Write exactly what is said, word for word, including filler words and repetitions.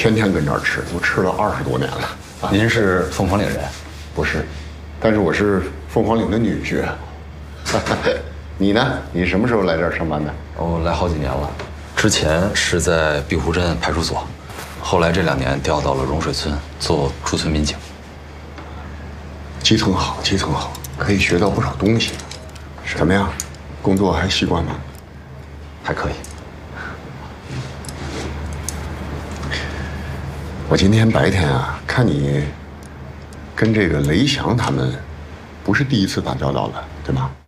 天天跟这儿吃，都吃了二十多年了。 啊、您是凤凰岭人？ 不是，但是我是凤凰岭的女婿。你呢？你什么时候来这儿上班的？ 我来好几年了，之前是在碧湖镇派出所，后来这两年调到了融水村做驻村民警。 基层好，基层好，可以学到不少东西。怎么样？工作还习惯吗？ 还可以。 我今天白天啊，看你跟这个雷翔他们，不是第一次打交道了，对吗？